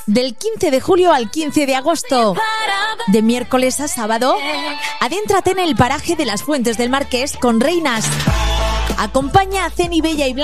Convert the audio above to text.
Del 15 de julio al 15 de agosto, de miércoles a sábado, adéntrate en el paraje de las Fuentes del Marqués con Reinas. Acompaña a Ceni Bella y Blanca